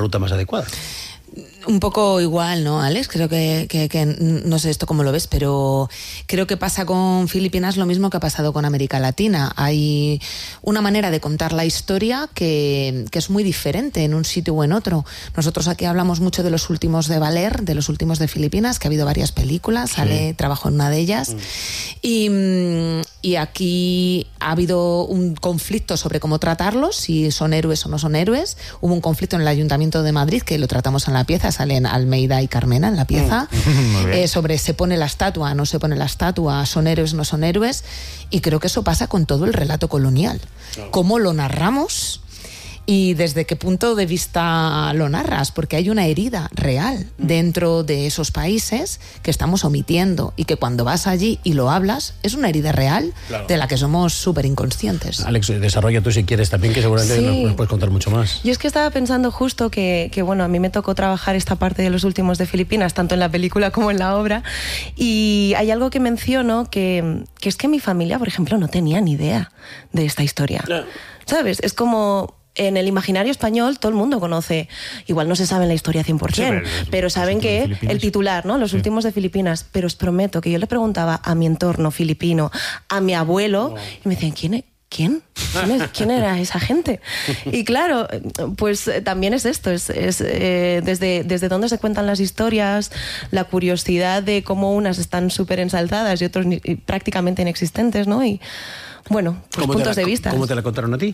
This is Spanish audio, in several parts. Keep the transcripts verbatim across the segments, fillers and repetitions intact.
ruta más adecuada. Un poco igual, ¿no, Alex? Creo que, que, que, no sé esto cómo lo ves, pero creo que pasa con Filipinas lo mismo que ha pasado con América Latina. Hay una manera de contar la historia que, que es muy diferente en un sitio o en otro. Nosotros aquí hablamos mucho de los últimos de Valer, de los últimos de Filipinas, que ha habido varias películas, sí. Ale trabajó en una de ellas. Mm. Y, y aquí ha habido un conflicto sobre cómo tratarlos, si son héroes o no son héroes. Hubo un conflicto en el Ayuntamiento de Madrid, que lo tratamos en la pieza, salen Almeida y Carmena en la pieza, mm. eh, sobre se pone la estatua, no se pone la estatua, son héroes, no son héroes, y creo que eso pasa con todo el relato colonial. Claro. ¿Cómo lo narramos? Y desde qué punto de vista lo narras, porque hay una herida real dentro de esos países que estamos omitiendo y que cuando vas allí y lo hablas, es una herida real, claro, de la que somos súper inconscientes. Alex, desarrolla tú si quieres también, que seguramente sí. nos, nos puedes contar mucho más. Yo es que estaba pensando justo que, que, bueno, a mí me tocó trabajar esta parte de los últimos de Filipinas, tanto en la película como en la obra, y hay algo que menciono que, que es que mi familia, por ejemplo, no tenía ni idea de esta historia. No. ¿Sabes? Es como... En el imaginario español todo el mundo conoce, igual no se sabe la historia cien por ciento, sí, pero, pero saben que el titular, ¿no? Los sí. últimos de Filipinas, pero os prometo que yo le preguntaba a mi entorno filipino, a mi abuelo, oh. y me decían, ¿quién es? ¿Quién? ¿Quién, es? ¿Quién era esa gente? Y claro, pues también es esto, es, es eh, desde, desde dónde se cuentan las historias, la curiosidad de cómo unas están súper ensalzadas y otros ni, prácticamente inexistentes, ¿no? Y bueno, pues puntos la, de vista. ¿Cómo te la contaron a ti?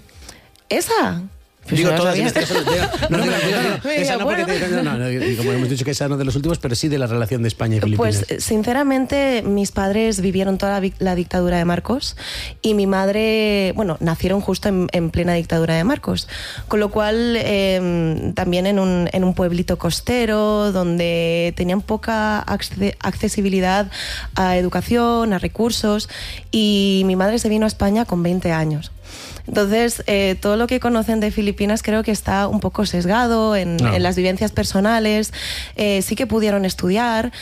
¿Esa? Pues digo no todas sabía. en este caso. No, no, no, esa no, porque te, no, no, no, como hemos dicho que esa no de los últimos, pero sí de la relación de España y Filipinas. Pues sinceramente mis padres vivieron toda la, la dictadura de Marcos y mi madre, bueno, nacieron justo en, en plena dictadura de Marcos, con lo cual eh, también en un, en un pueblito costero donde tenían poca accesibilidad a educación, a recursos, y mi madre se vino a España con veinte años. Entonces, eh, todo lo que conocen de Filipinas creo que está un poco sesgado en, no. en las vivencias personales. Eh, sí que pudieron estudiar,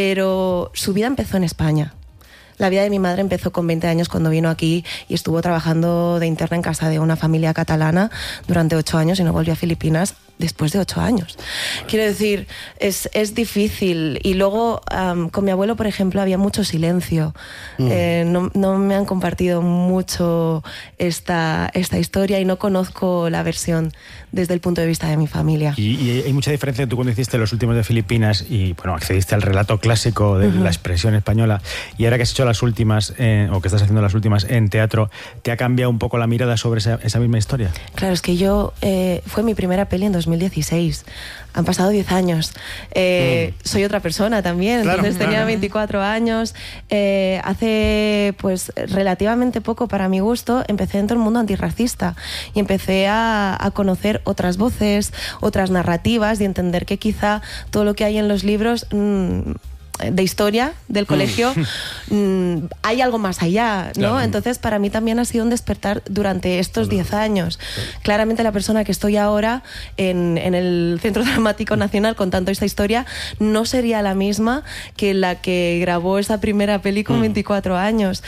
pero su vida empezó en España. La vida de mi madre empezó con veinte años cuando vino aquí y estuvo trabajando de interna en casa de una familia catalana durante ocho años y no volvió a Filipinas después de ocho años. Quiero decir, es, es difícil. Y luego, um, con mi abuelo, por ejemplo, había mucho silencio. Mm. Eh, no, no me han compartido mucho esta, esta historia y no conozco la versión desde el punto de vista de mi familia. Y, y hay mucha diferencia. Tú cuando hiciste Los últimos de Filipinas y bueno, accediste al relato clásico de uh-huh. la expresión española, y ahora que has hecho las últimas, eh, o que estás haciendo las últimas en teatro, ¿te ha cambiado un poco la mirada sobre esa, esa misma historia? Claro, es que yo, eh, fue mi primera peli en dos mil dieciséis. Han pasado diez años. Eh, mm. Soy otra persona también, claro, entonces tenía veinticuatro años. Eh, hace pues relativamente poco, para mi gusto, empecé dentro del mundo antirracista y empecé a, a conocer otras voces, otras narrativas y entender que quizá todo lo que hay en los libros... Mmm, de historia del colegio, mmm, hay algo más allá, ¿no? Claro. Entonces, para mí también ha sido un despertar durante estos diez claro. años. Claro. Claramente la persona que estoy ahora en, en el Centro Dramático Nacional contando esta historia no sería la misma que la que grabó esa primera peli con mm. veinticuatro años.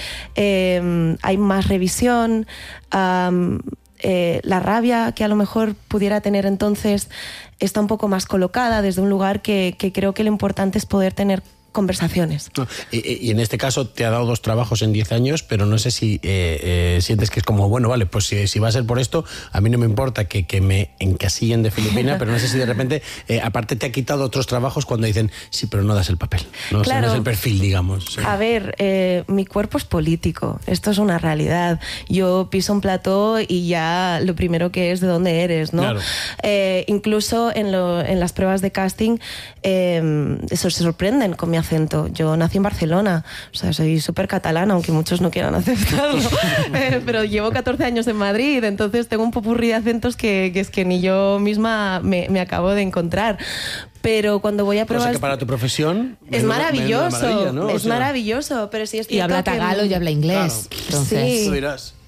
Eh, hay más revisión, um, eh, la rabia que a lo mejor pudiera tener entonces está un poco más colocada desde un lugar que, que creo que lo importante es poder tener conversaciones. No, y, y en este caso te ha dado dos trabajos en diez años, pero no sé si eh, eh, sientes que es como, bueno, vale, pues si, si va a ser por esto, a mí no me importa que, que me encasillen de Filipina, pero no sé si de repente, eh, aparte te ha quitado otros trabajos cuando dicen, sí, pero no das el papel, no, claro. o sea, no es el perfil, digamos. Sí. A ver, eh, mi cuerpo es político, esto es una realidad. Yo piso un plató y ya lo primero que es de dónde eres, ¿no? Claro. Eh, incluso en, lo, en las pruebas de casting, eh, eso se sorprenden con mi acento. Yo nací en Barcelona, o sea, soy súper catalana, aunque muchos no quieran aceptarlo, eh, pero llevo catorce años en Madrid, entonces tengo un popurrí de acentos que, que es que ni yo misma me, me acabo de encontrar. Pero cuando voy a pruebas... O sea que para tu profesión... Es maravilloso, ¿no? es o sea... maravilloso, pero sí es y habla tagalo que... y habla inglés. Claro. Entonces... Sí. Tú dirás.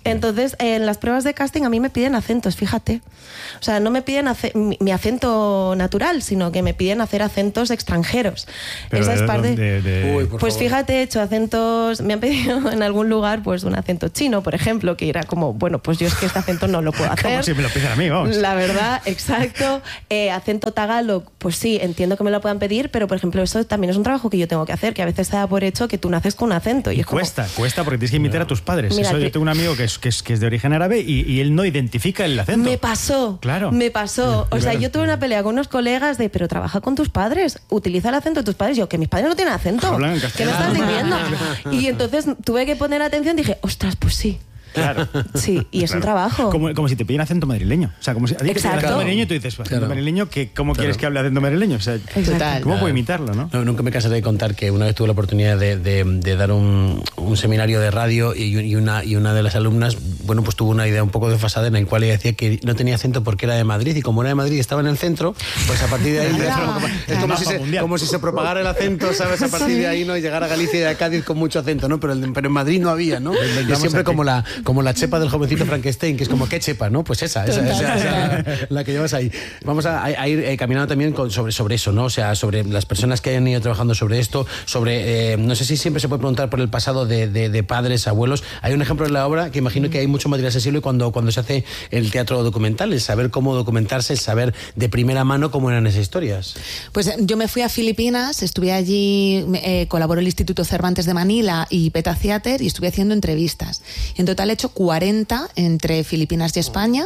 Entonces, en las pruebas de casting a mí me piden acentos, fíjate. O sea, no me piden ace- mi, mi acento natural, sino que me piden hacer acentos extranjeros. Pero Esa es de- parte... de- de- Uy, por Pues favor. fíjate, he hecho acentos... Me han pedido en algún lugar pues un acento chino, por ejemplo, que era como, bueno, pues yo es que este acento no lo puedo hacer. Como si me lo piden a mí, vamos. La verdad, exacto. Eh, acento tagalog, pues sí, entiendo que me lo puedan pedir, pero por ejemplo, eso también es un trabajo que yo tengo que hacer, que a veces se da por hecho que tú naces con un acento. Y, Y es como, cuesta, cuesta porque tienes que imitar a tus padres. Mira, Eso, yo que- tengo un amigo que es, que es, que es de origen árabe y, y él no identifica el acento. Me pasó. Claro. Me pasó. O sea, Claro. yo tuve una pelea con unos colegas de, pero trabaja con tus padres, utiliza el acento de tus padres. Yo, que mis padres no tienen acento. Hablan en ¿Qué me castellano. estás diciendo? Y entonces tuve que poner atención y dije, ostras, pues sí. Claro. Sí, y es un trabajo. Como, como si te piden acento madrileño. O sea, como si a ti te piden Exacto. acento madrileño y tú dices, acento Claro. madrileño, que ¿cómo quieres que hable acento madrileño? O sea, Total. ¿cómo puedo imitarlo, no? No, nunca me cansaré de contar que una vez tuve la oportunidad de, de- de dar un, un seminario de radio y, y una, y una de las alumnas, bueno, pues tuvo una idea un poco desfasada en el cual ella decía que no tenía acento porque era de Madrid y como era de Madrid y estaba en el centro, pues a partir de ahí Claro, es como, es claro. como si Mapa se, mundial. como si se propagara el acento, ¿sabes? A partir de ahí, ¿no? Y llegar a Galicia y a Cádiz con mucho acento, ¿no? Pero, el- pero en Madrid no había, ¿no? Es siempre aquí. como la, como la chepa del jovencito Frankenstein, que es como, ¿qué chepa, no? Pues esa, esa, esa, esa, la que llevas ahí. Vamos a, a ir eh, caminando también con- sobre, sobre eso, ¿no? O sea, sobre las personas que hayan ido trabajando sobre esto, sobre, eh, no sé si siempre se puede preguntar por el pasado de, de- de padres, abuelos. Hay un ejemplo en la obra que imagino que hay mucho material accesible cuando, cuando se hace el teatro documental, el saber cómo documentarse, el saber de primera mano cómo eran esas historias. Pues eh, yo me fui a Filipinas, estuve allí, eh, colaboró el Instituto Cervantes de Manila y Peta Theater y estuve haciendo entrevistas. Y en total he hecho cuarenta entre Filipinas y España.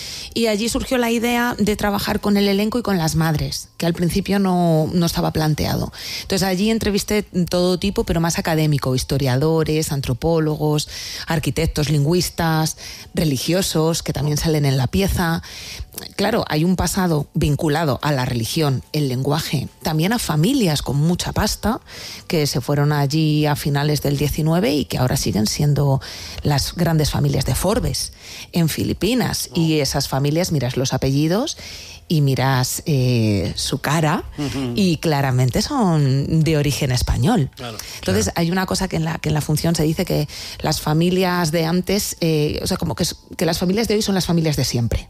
Y allí surgió la idea de trabajar con el elenco y con las madres, que al principio no, no estaba planteado. Entonces allí entrevisté todo tipo, pero más académico, historiadores, antropólogos, arquitectos, lingüistas, religiosos, que también salen en la pieza. Claro, hay un pasado vinculado a la religión, el lenguaje, también a familias con mucha pasta que se fueron allí a finales del diecinueve y que ahora siguen siendo las grandes familias de Forbes en Filipinas. Y esas familias, miras los apellidos y miras eh, su cara y claramente son de origen español. Claro, Entonces claro. hay una cosa que en la, que en la función se dice que las familias de antes, eh, o sea, como que, es- que las familias de hoy son las familias de siempre.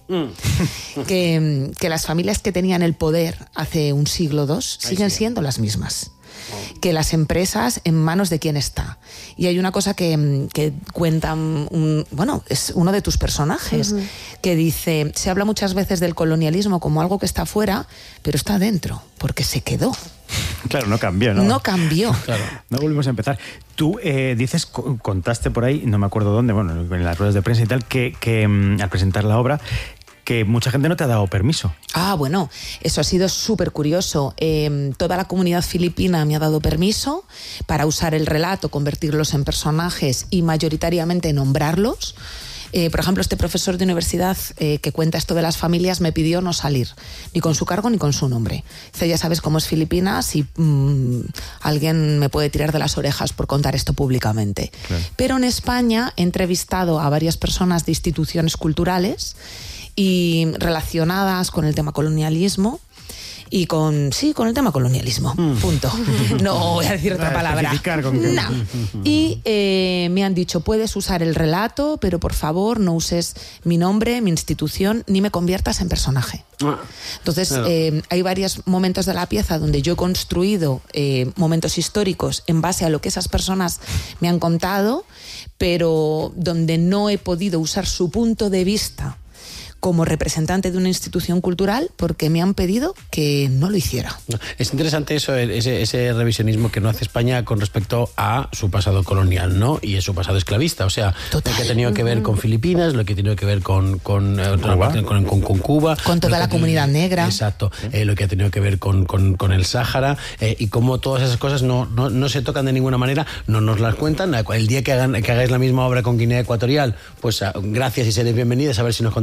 que, que las familias que tenían el poder hace un siglo o dos siguen siendo las mismas. Que las empresas en manos de quién está. Y hay una cosa que, que cuenta, un, bueno, es uno de tus personajes, uh-huh. que dice, se habla muchas veces del colonialismo como algo que está afuera, pero está dentro, porque se quedó. Claro, no cambió, ¿no? No cambió. Claro. No volvimos a empezar. Tú eh, dices, co- contaste por ahí, no me acuerdo dónde, bueno, en las ruedas de prensa y tal, que, que mm, al presentar la obra, que mucha gente no te ha dado permiso. Ah, bueno, eso ha sido súper curioso. Eh, toda la comunidad filipina me ha dado permiso para usar el relato, convertirlos en personajes y mayoritariamente nombrarlos. Eh, por ejemplo, este profesor de universidad eh, que cuenta esto de las familias me pidió no salir, ni con su cargo ni con su nombre. Dice, ya sabes cómo es Filipinas y mmm, alguien me puede tirar de las orejas por contar esto públicamente. Claro. Pero en España he entrevistado a varias personas de instituciones culturales y relacionadas con el tema colonialismo y con, sí, con el tema colonialismo, mm. punto. No voy a decir otra palabra. Con no. Y eh, me han dicho, puedes usar el relato, pero por favor no uses mi nombre, mi institución, ni me conviertas en personaje. Entonces, claro. eh, hay varios momentos de la pieza donde yo he construido eh, momentos históricos en base a lo que esas personas me han contado, pero donde no he podido usar su punto de vista como representante de una institución cultural porque me han pedido que no lo hiciera. Es interesante eso, ese, ese revisionismo que no hace España con respecto a su pasado colonial, ¿no? Y su pasado esclavista, o sea, Total. Lo que ha tenido que ver con Filipinas, lo que ha tenido que ver con, con, Cuba. Con, con, con Cuba. Con toda la comunidad tenido, negra. Exacto, eh, lo que ha tenido que ver con, con, con el Sáhara eh, y cómo todas esas cosas no, no, no se tocan de ninguna manera, no nos las cuentan. El día que, hagan, que hagáis la misma obra con Guinea Ecuatorial, pues gracias y seréis bienvenidas, a ver si nos contáis o nos contáis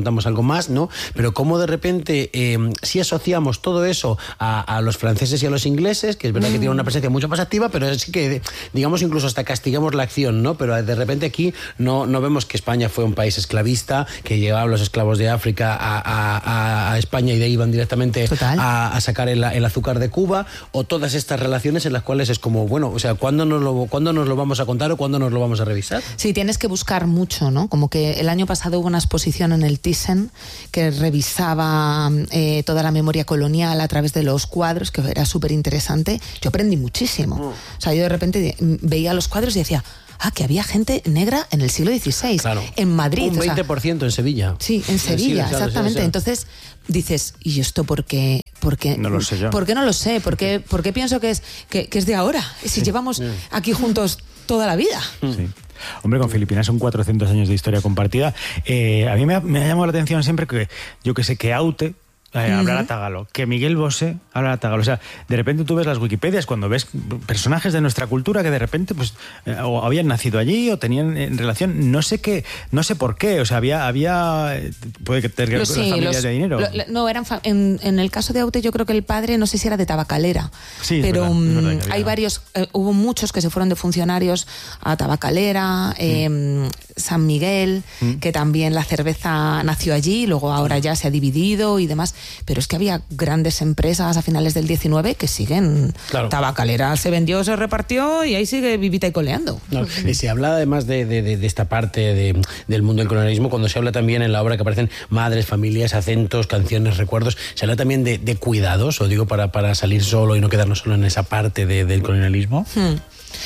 contamos algo más, ¿no? Pero cómo de repente eh, sí asociamos todo eso a, a los franceses y a los ingleses, que es verdad que tienen una presencia mucho más activa, pero es que, digamos, incluso hasta castigamos la acción, ¿no? Pero de repente aquí no, no vemos que España fue un país esclavista, que llegaban los esclavos de África a, a, a España y de ahí iban directamente a, a sacar el, el azúcar de Cuba, o todas estas relaciones en las cuales es como, bueno, o sea, ¿cuándo nos lo, ¿cuándo nos lo vamos a contar o cuándo nos lo vamos a revisar? Sí, tienes que buscar mucho, ¿no? Como que el año pasado hubo una exposición en el Thyssen que revisaba eh, toda la memoria colonial a través de los cuadros, que era súper interesante. Yo aprendí muchísimo. Mm. O sea, yo de repente veía los cuadros y decía, ah, que había gente negra en el siglo dieciséis, claro. En Madrid. Un veinte por ciento o en sea, Sevilla. Sí, en Sevilla, sí, exactamente. Sí, sí. Entonces dices, ¿y esto por qué? ¿Por qué no lo sé yo? ¿Por qué no lo sé? ¿Por qué, por qué pienso que es, que, que es de ahora? Si sí, llevamos sí. aquí juntos toda la vida. Sí. Hombre, con Filipinas son cuatrocientos años de historia compartida. Eh, a mí me ha, me ha llamado la atención siempre que, yo que sé, que Aute Eh, uh-huh. hablar a tagalo, que Miguel Bosé habla a tagalo. O sea, de repente tú ves las Wikipedias cuando ves personajes de nuestra cultura que de repente pues eh, o habían nacido allí o tenían en relación, no sé qué, no sé por qué, o sea, había, había puede que tener las sí, familias los, de dinero. Lo, no, eran fa- en, en el caso de Aute yo creo que el padre, no sé si era de tabacalera, sí, pero es verdad, es verdad hay varios, eh, hubo muchos que se fueron de funcionarios a tabacalera, eh, mm. San Miguel, mm. que también la cerveza nació allí, luego ahora ya se ha dividido y demás. Pero es que había grandes empresas a finales del diecinueve que siguen. Claro. Tabacalera se vendió, se repartió y ahí sigue vivita y coleando. Claro. Y se habla además de, de, de esta parte de, del mundo del colonialismo, cuando se habla también en la obra que aparecen madres, familias, acentos, canciones, recuerdos, se habla también de, de cuidados, o digo, para, para salir solo y no quedarnos solo en esa parte de, del colonialismo. Hmm.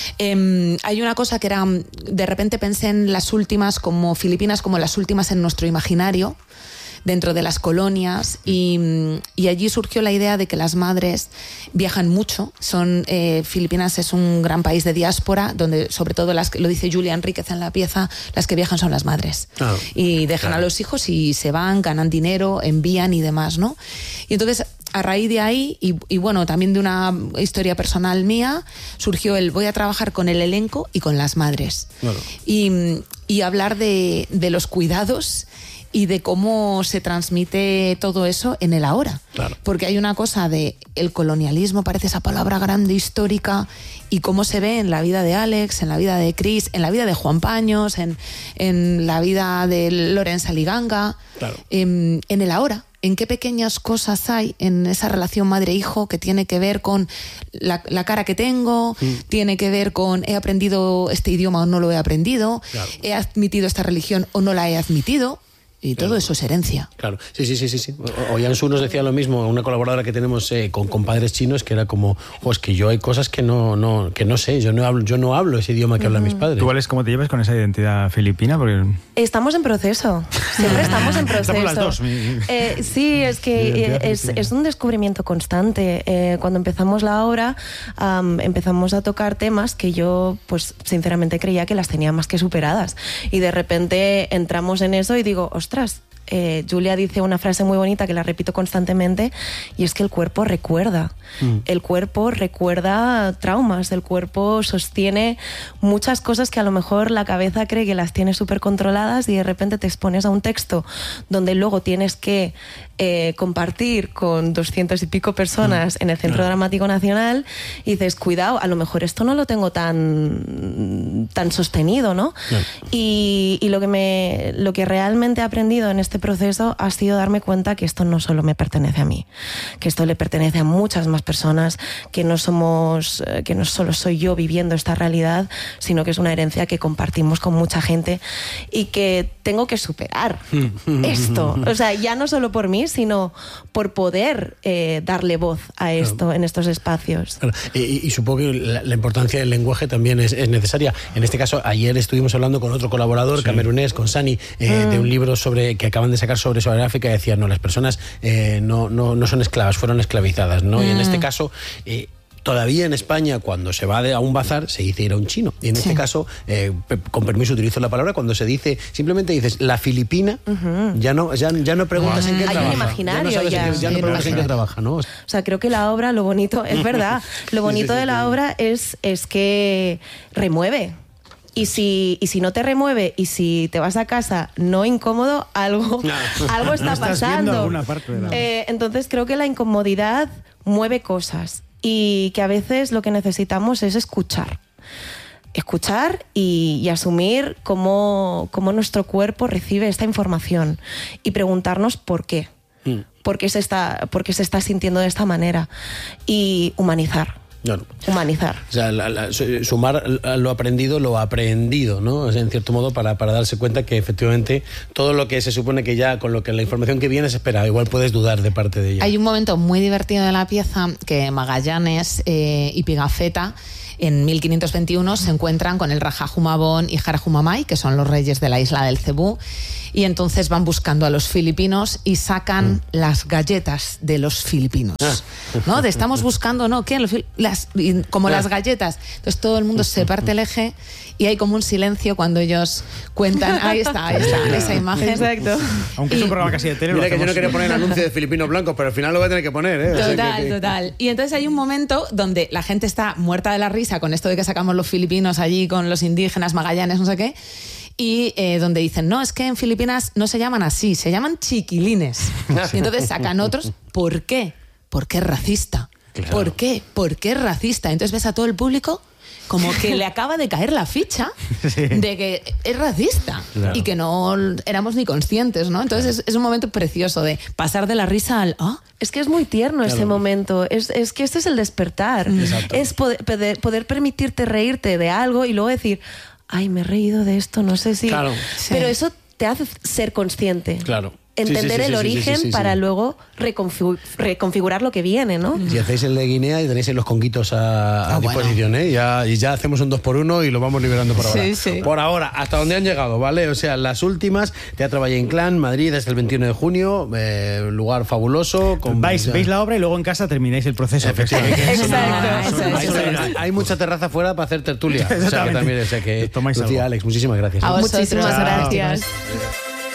Eh, hay una cosa que era, de repente pensé en las últimas, como Filipinas, como las últimas en nuestro imaginario, dentro de las colonias, y, y allí surgió la idea de que las madres viajan mucho. Son eh, Filipinas es un gran país de diáspora, donde sobre todo, las lo dice Julia Enríquez en la pieza, las que viajan son las madres. Oh, y dejan claro. a los hijos y se van, ganan dinero, envían y demás, ¿no? Y entonces, a raíz de ahí, y, y bueno, también de una historia personal mía, surgió el voy a trabajar con el elenco y con las madres. Claro. Y, y hablar de, de los cuidados y de cómo se transmite todo eso en el ahora. Claro. Porque hay una cosa de el colonialismo, parece esa palabra grande, histórica, y cómo se ve en la vida de Alex, en la vida de Chris, en la vida de Juan Paños, en, en la vida de Lorenza Liganga, claro. en, en el ahora. En qué pequeñas cosas hay en esa relación madre-hijo que tiene que ver con la, la cara que tengo, mm. tiene que ver con he aprendido este idioma o no lo he aprendido, claro. he admitido esta religión o no la he admitido. Y todo claro. eso es herencia. Claro, sí, sí, sí, sí. sí. Oyansu nos decía lo mismo, una colaboradora que tenemos eh, con, con padres chinos, que era como, pues que yo hay cosas que no, no, que no sé, yo no hablo, yo no hablo ese idioma que uh-huh. hablan mis padres. ¿Tú, cuál es, cómo te llevas con esa identidad filipina? Porque... Estamos en proceso, siempre estamos en proceso. Estamos las dos. Eh, sí, es que es, es un descubrimiento constante. Eh, cuando empezamos la obra, um, empezamos a tocar temas que yo, pues sinceramente creía que las tenía más que superadas. Y de repente entramos en eso y digo, ostras, eh, Julia dice una frase muy bonita que la repito constantemente, y es que el cuerpo recuerda. Mm. El cuerpo recuerda traumas, el cuerpo sostiene muchas cosas que a lo mejor la cabeza cree que las tiene súper controladas, y de repente te expones a un texto donde luego tienes que eh, compartir con doscientos y pico personas mm. en el Centro mm. Dramático Nacional, y dices, cuidado, a lo mejor esto no lo tengo tan, tan sostenido, ¿no? Mm. Y, y lo que me, lo que realmente he aprendido en este proceso ha sido darme cuenta que esto no solo me pertenece a mí, que esto le pertenece a muchas más personas, que no somos, que no solo soy yo viviendo esta realidad, sino que es una herencia que compartimos con mucha gente y que tengo que superar esto. O sea, ya no solo por mí, sino por poder eh, darle voz a esto, claro. en estos espacios. Claro. Y, y supongo que la, la importancia del lenguaje también es, es necesaria. En este caso, ayer estuvimos hablando con otro colaborador, sí. camerunés, con Sani, eh, mm. de un libro sobre que acaban de sacar sobre sobre África, y decían, no, las personas eh, no, no, no son esclavas, fueron esclavizadas, ¿no? Mm. Y en este caso, eh, todavía en España, cuando se va de, a un bazar, se dice ir a un chino. Y en sí. este caso, eh, con permiso utilizo la palabra, cuando se dice, simplemente dices la filipina, uh-huh. ya no ya, ya no preguntas wow. en qué Hay trabaja. Un imaginario, ya no, ya. En qué, ya no preguntas en qué trabaja, ¿no? O sea, creo que la obra, lo bonito, es verdad, lo bonito sí, sí, sí, de la sí. obra es, es que remueve. Y si, y si no te remueve y si te vas a casa no incómodo, algo, no. algo está no estás pasando. Viendo alguna parte de la... eh, entonces creo que la incomodidad mueve cosas y que a veces lo que necesitamos es escuchar. Escuchar y, y asumir cómo, cómo nuestro cuerpo recibe esta información y preguntarnos por qué. Mm. ¿Por qué se está, por qué se está sintiendo de esta manera? Y humanizar. Claro. Humanizar. O sea, la, la, sumar lo aprendido, lo aprendido, ¿no? O sea, en cierto modo, para, para darse cuenta que efectivamente todo lo que se supone que ya, con lo que la información que viene se espera, igual puedes dudar de parte de ella. Hay un momento muy divertido de la pieza que Magallanes eh, y Pigafetta en mil quinientos veintiuno se encuentran con el Raja Humabón y Jara Humamay, que son los reyes de la isla del Cebú, y entonces van buscando a los filipinos y sacan mm. las galletas de los filipinos, ¿no? De estamos buscando, ¿no? ¿Qué? Las, como las galletas. Entonces todo el mundo se parte el eje y hay como un silencio cuando ellos cuentan. Ahí está, ahí está, esa imagen. Exacto. Aunque y, es un programa casi de tele. Mira que yo no quería poner anuncio de filipinos blancos, pero al final lo voy a tener que poner, ¿eh? Total, o sea, que, que... total. Y entonces hay un momento donde la gente está muerta de la risa con esto de que sacamos los filipinos allí con los indígenas, Magallanes, no sé qué. Y eh, donde dicen, no, es que en Filipinas no se llaman así, se llaman chiquilines. Y entonces sacan otros. ¿Por qué? Porque es racista. Claro. ¿Por qué? Porque es racista. Entonces ves a todo el público como que le acaba de caer la ficha sí. de que es racista claro. y que no éramos ni conscientes, ¿no? Entonces claro. es, es un momento precioso de pasar de la risa al... ¿ah? Es que es muy tierno claro. ese momento. Es, es que este es el despertar. Exacto. Es poder, poder, poder permitirte reírte de algo y luego decir... Ay, me he reído de esto, no sé si... Claro. Pero eso te hace ser consciente. Claro. Entender sí, sí, sí, el sí, sí, origen sí, sí, para sí. luego reconfigu reconfigurar lo que viene, ¿no? Si hacéis el de Guinea y tenéis los conguitos a, a ah, disposición, bueno. ¿eh? Ya, y ya hacemos un dos por uno y lo vamos liberando por ahora. Sí, sí. Por ahora, hasta donde han llegado, ¿vale? O sea, las últimas, Teatro Valle Inclán, Madrid, desde el veintiuno de junio, eh, lugar fabuloso. Con... Vais, veis la obra y luego en casa termináis el proceso. Efectivamente. Exacto. Eso, eso, eso, hay, hay mucha terraza afuera para hacer tertulia. O sea, que también, o sea, que, Lucía, Alex, muchísimas gracias. A vosotros, muchísimas gracias. gracias.